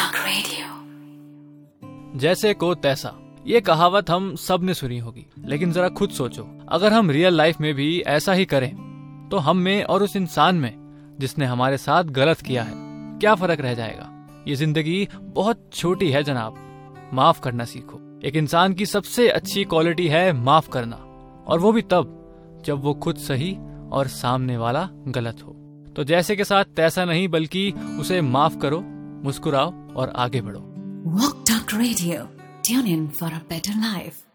जैसे को तैसा, ये कहावत हम सब ने सुनी होगी, लेकिन जरा खुद सोचो, अगर हम रियल लाइफ में भी ऐसा ही करें तो हम में और उस इंसान में जिसने हमारे साथ गलत किया है क्या फर्क रह जाएगा। ये जिंदगी बहुत छोटी है जनाब, माफ करना सीखो। एक इंसान की सबसे अच्छी क्वालिटी है माफ करना, और वो भी तब जब वो खुद सही और सामने वाला गलत हो। तो जैसे के साथ तैसा नहीं, बल्कि उसे माफ करो, मुस्कुराओ और आगे बढ़ो। Walk Talk Radio. Tune in for a better life.